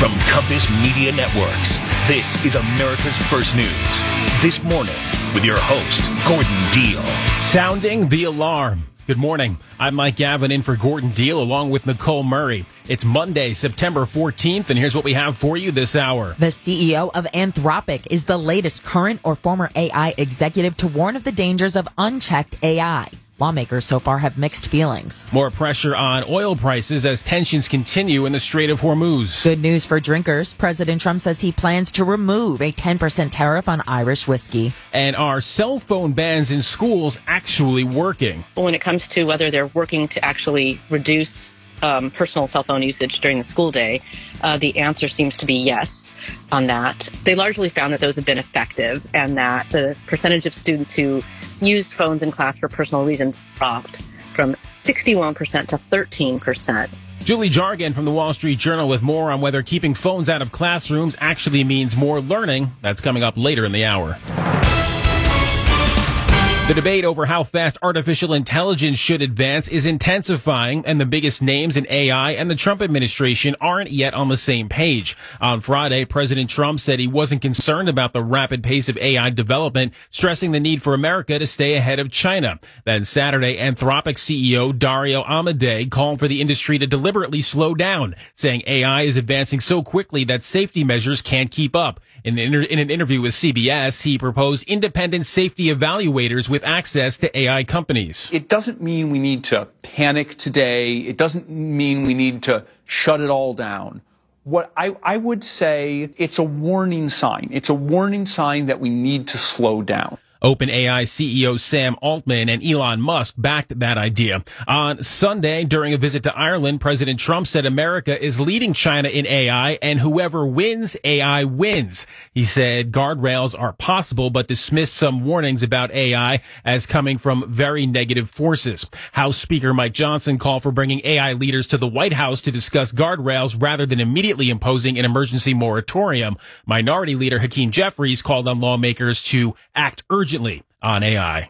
From Compass Media Networks, this is America's First News. This morning, with your host, Gordon Deal. Sounding the alarm. Good morning. I'm Mike Gavin in for Gordon Deal along with Nicole Murray. It's Monday, September 14th, and here's what we have for you this hour. The CEO of Anthropic is the latest current or former AI executive to warn of the dangers of unchecked AI. Lawmakers so far have mixed feelings. More pressure on oil prices as tensions continue in the Strait of Hormuz. Good news for drinkers. President Trump says he plans to remove a 10% tariff on Irish whiskey. And are cell phone bans in schools actually working? When it comes to whether they're working to actually reduce personal cell phone usage during the school day, the answer seems to be yes on that. They largely found that those have been effective and that the percentage of students who used phones in class for personal reasons dropped from 61% to 13%. Julie Jargon from the Wall Street Journal with more on whether keeping phones out of classrooms actually means more learning. That's coming up later in the hour. The debate over how fast artificial intelligence should advance is intensifying, and the biggest names in AI and the Trump administration aren't yet on the same page. On Friday, President Trump said he wasn't concerned about the rapid pace of AI development, stressing the need for America to stay ahead of China. Then Saturday, Anthropic CEO Dario Amodei called for the industry to deliberately slow down, saying AI is advancing so quickly that safety measures can't keep up. In an interview with CBS, he proposed independent safety evaluators with access to AI companies. It doesn't mean we need to panic today. It doesn't mean we need to shut it all down. What I would say, it's a warning sign. It's a warning sign that we need to slow down. OpenAI CEO Sam Altman and Elon Musk backed that idea. On Sunday, during a visit to Ireland, President Trump said America is leading China in AI, and whoever wins, AI wins. He said guardrails are possible, but dismissed some warnings about AI as coming from very negative forces. House Speaker Mike Johnson called for bringing AI leaders to the White House to discuss guardrails rather than immediately imposing an emergency moratorium. Minority Leader Hakeem Jeffries called on lawmakers to act urgently on AI.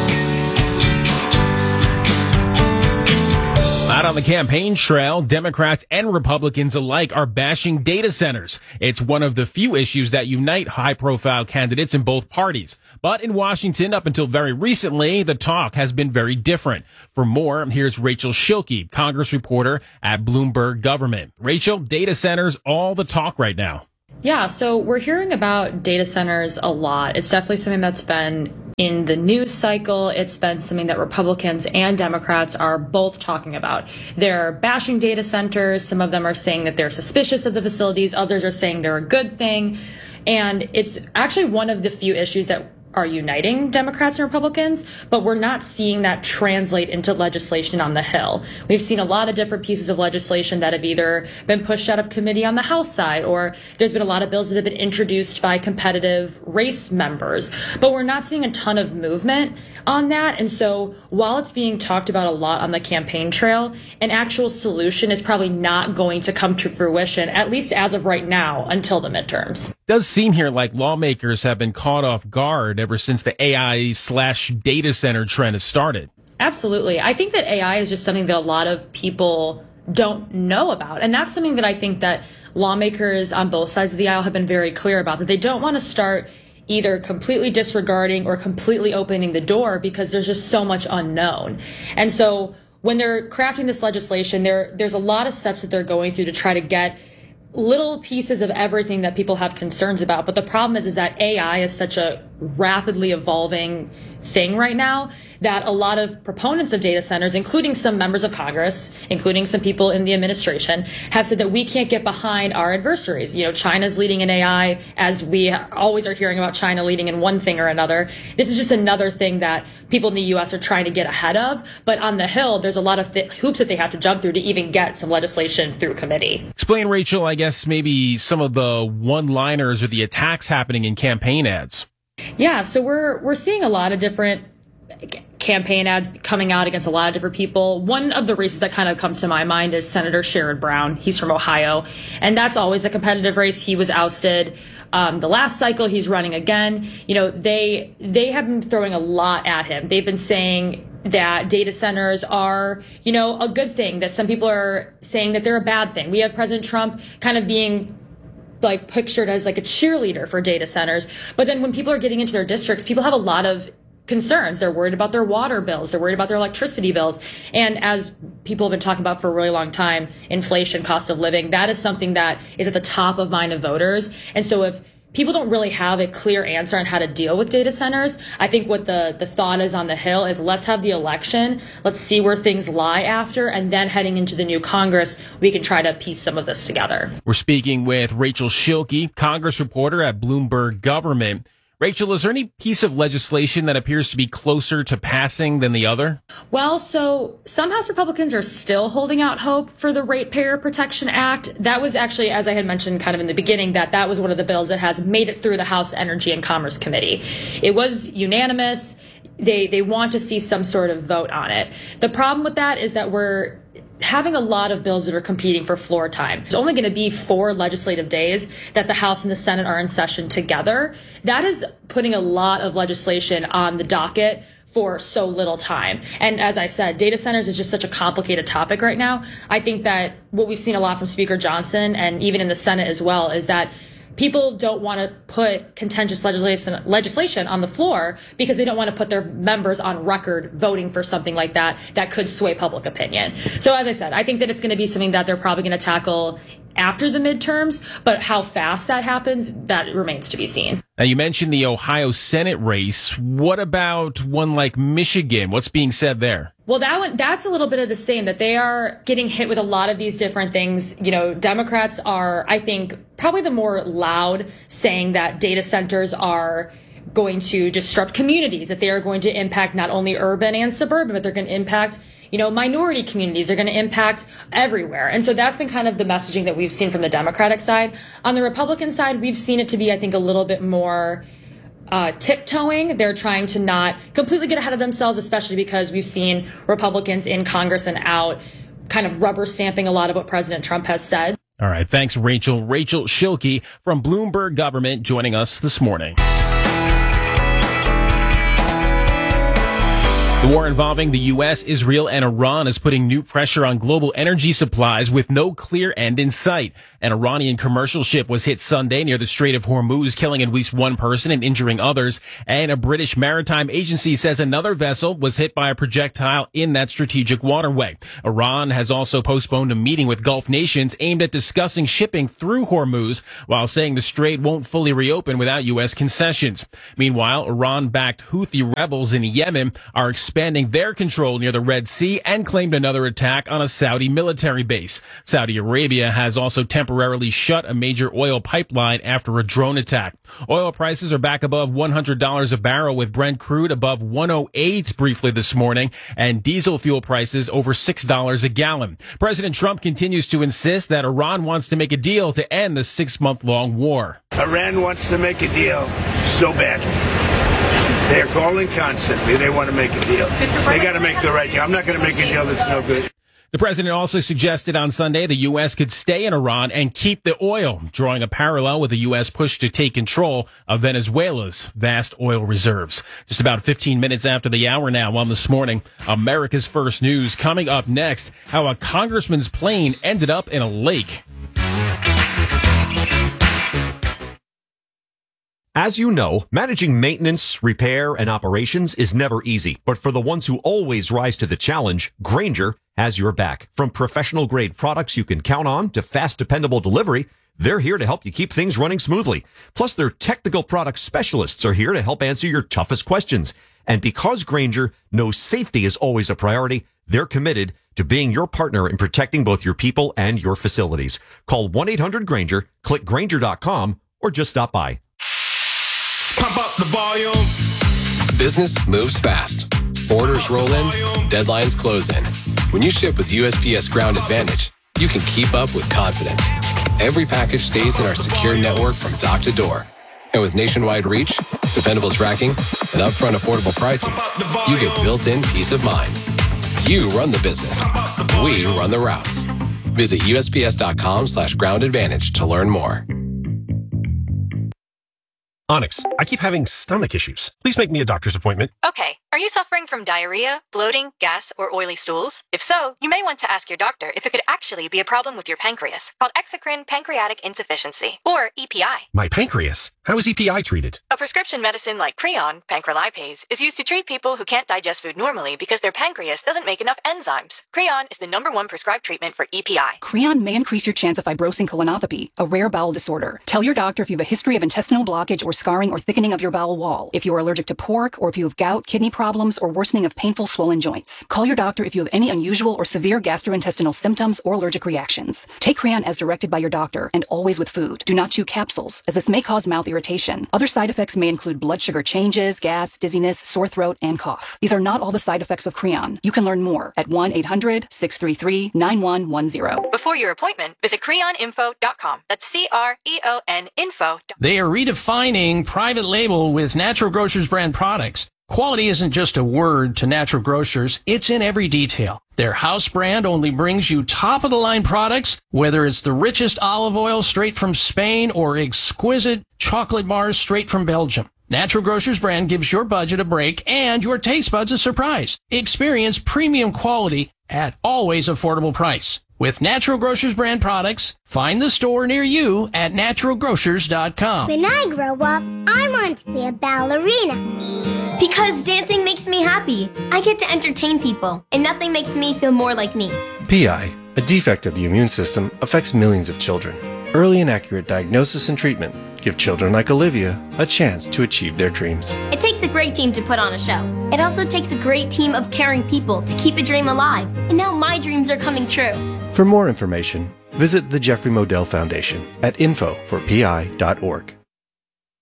Out on the campaign trail, Democrats and Republicans alike are bashing data centers. It's one of the few issues that unite high-profile candidates in both parties. But in Washington, up until very recently, the talk has been very different. For more, here's Rachel Schilke, Congress reporter at Bloomberg Government. Rachel, data centers, all the talk right now. Yeah, so we're hearing about data centers a lot. It's definitely something that's been in the news cycle. It's been something that Republicans and Democrats are both talking about. They're bashing data centers. Some of them are saying that they're suspicious of the facilities. Others are saying they're a good thing. And it's actually one of the few issues that are uniting Democrats and Republicans, but we're not seeing that translate into legislation on the Hill. We've seen a lot of different pieces of legislation that have either been pushed out of committee on the House side, or there's been a lot of bills that have been introduced by competitive race members, but we're not seeing a ton of movement on that. And so while it's being talked about a lot on the campaign trail, an actual solution is probably not going to come to fruition, at least as of right now, until the midterms. Does seem here like lawmakers have been caught off guard ever since the AI/data center trend has started. Absolutely. I think that AI is just something that a lot of people don't know about. And that's something that I think that lawmakers on both sides of the aisle have been very clear about, that they don't want to start either completely disregarding or completely opening the door because there's just so much unknown. And so when they're crafting this legislation, there's a lot of steps that they're going through to try to get little pieces of everything that people have concerns about. But the problem is that AI is such a rapidly evolving thing right now that a lot of proponents of data centers, including some members of Congress, including some people in the administration, have said that we can't get behind our adversaries. You know, China's leading in AI, as we always are hearing about China leading in one thing or another. This is just another thing that people in the U.S. are trying to get ahead of. But on the Hill, there's a lot of hoops that they have to jump through to even get some legislation through committee. Explain, Rachel, I guess maybe some of the one-liners or the attacks happening in campaign ads. Yeah, so we're seeing a lot of different campaign ads coming out against a lot of different people. One of the races that kind of comes to my mind is Senator Sherrod Brown. He's from Ohio, and that's always a competitive race. He was ousted the last cycle. He's running again. You know, they have been throwing a lot at him. They've been saying that data centers are, a good thing, that some people are saying that they're a bad thing. We have President Trump kind of being pictured as a cheerleader for data centers. But then when people are getting into their districts, people have a lot of concerns. They're worried about their water bills. They're worried about their electricity bills. And as people have been talking about for a really long time, inflation, cost of living, that is something that is at the top of mind of voters. And so if people don't really have a clear answer on how to deal with data centers, I think what the thought is on the Hill is, let's have the election, let's see where things lie after, and then heading into the new Congress, we can try to piece some of this together. We're speaking with Rachel Schilke, Congress reporter at Bloomberg Government. Rachel, is there any piece of legislation that appears to be closer to passing than the other? Well, so some House Republicans are still holding out hope for the Ratepayer Protection Act. That was actually, as I had mentioned kind of in the beginning, that was one of the bills that has made it through the House Energy and Commerce Committee. It was unanimous. They want to see some sort of vote on it. The problem with that is that we're having a lot of bills that are competing for floor time. It's only going to be 4 legislative days that the House and the Senate are in session together. That is putting a lot of legislation on the docket for so little time. And as I said, data centers is just such a complicated topic right now. I think that what we've seen a lot from Speaker Johnson, and even in the Senate as well, is that people don't want to put contentious legislation on the floor because they don't want to put their members on record voting for something like that could sway public opinion. So as I said, I think that it's going to be something that they're probably going to tackle after the midterms, but how fast that happens, that remains to be seen. Now, you mentioned the Ohio Senate race. What about one like Michigan? What's being said there? Well, that's a little bit of the same, that they are getting hit with a lot of these different things. Democrats are, I think, probably the more loud, saying that data centers are going to disrupt communities, that they are going to impact not only urban and suburban, but they're going to impact minority communities. They're going to impact everywhere. And so that's been kind of the messaging that we've seen from the Democratic side. On the Republican side, we've seen it to be, I think, a little bit more tiptoeing. They're trying to not completely get ahead of themselves, especially because we've seen Republicans in Congress and out kind of rubber stamping a lot of what President Trump has said. All right. Thanks, Rachel. Rachel Schilke from Bloomberg Government joining us this morning. The war involving the U.S., Israel, and Iran is putting new pressure on global energy supplies with no clear end in sight. An Iranian commercial ship was hit Sunday near the Strait of Hormuz, killing at least one person and injuring others. And a British maritime agency says another vessel was hit by a projectile in that strategic waterway. Iran has also postponed a meeting with Gulf nations aimed at discussing shipping through Hormuz, while saying the strait won't fully reopen without U.S. concessions. Meanwhile, Iran-backed Houthi rebels in Yemen are expanding their control near the Red Sea and claimed another attack on a Saudi military base. Saudi Arabia has also temporarily shut a major oil pipeline after a drone attack. Oil prices are back above $100 a barrel, with Brent crude above $108 briefly this morning, and diesel fuel prices over $6 a gallon. President Trump continues to insist that Iran wants to make a deal to end the 6-month-long war. Iran wants to make a deal so badly. They're calling constantly. They want to make a deal. They got to make the right deal. I'm not going to make a deal that's no good. The president also suggested on Sunday the U.S. could stay in Iran and keep the oil, drawing a parallel with the U.S. push to take control of Venezuela's vast oil reserves. Just about 15 minutes after the hour now on This Morning, America's First News. Coming up next, how a congressman's plane ended up in a lake. As you know, managing maintenance, repair, and operations is never easy. But for the ones who always rise to the challenge, Grainger has your back. From professional-grade products you can count on to fast, dependable delivery, they're here to help you keep things running smoothly. Plus, their technical product specialists are here to help answer your toughest questions. And because Grainger knows safety is always a priority, they're committed to being your partner in protecting both your people and your facilities. Call 1-800-GRAINGER, click Grainger.com, or just stop by. Pump up the volume. Business moves fast. Orders roll in, deadlines close in. When you ship with USPS Ground Advantage, you can keep up with confidence. Every package stays in our secure network from dock to door. And with nationwide reach, dependable tracking, and upfront affordable pricing, you get built-in peace of mind. You run the business. We run the routes. Visit USPS.com/groundadvantage to learn more. Onyx, I keep having stomach issues. Please make me a doctor's appointment. Okay. Are you suffering from diarrhea, bloating, gas, or oily stools? If so, you may want to ask your doctor if it could actually be a problem with your pancreas, called exocrine pancreatic insufficiency, or EPI. My pancreas? How is EPI treated? A prescription medicine like Creon, pancrelipase, is used to treat people who can't digest food normally because their pancreas doesn't make enough enzymes. Creon is the #1 prescribed treatment for EPI. Creon may increase your chance of fibrosing colonopathy, a rare bowel disorder. Tell your doctor if you have a history of intestinal blockage or scarring or thickening of your bowel wall, if you are allergic to pork, or if you have gout, kidney problems, or worsening of painful swollen joints. Call your doctor if you have any unusual or severe gastrointestinal symptoms or allergic reactions. Take Creon as directed by your doctor and always with food. Do not chew capsules, as this may cause mouth irritation. Other side effects may include blood sugar changes, gas, dizziness, sore throat, and cough. These are not all the side effects of Creon. You can learn more at 1-800-633-9110. Before your appointment, visit creoninfo.com. That's CREON info. They are redefining private label with Natural Grocers brand products. Quality isn't just a word to Natural Grocers, it's in every detail. Their house brand only brings you top-of-the-line products, whether it's the richest olive oil straight from Spain or exquisite chocolate bars straight from Belgium. Natural Grocers brand gives your budget a break and your taste buds a surprise. Experience premium quality at always affordable price. With Natural Grocers brand products, find the store near you at naturalgrocers.com. When I grow up, I want to be a ballerina. Because dancing makes me happy. I get to entertain people, and nothing makes me feel more like me. PI, a defect of the immune system, affects millions of children. Early and accurate diagnosis and treatment give children like Olivia a chance to achieve their dreams. It takes a great team to put on a show. It also takes a great team of caring people to keep a dream alive. And now my dreams are coming true. For more information, visit the Jeffrey Modell Foundation at info4pi.org.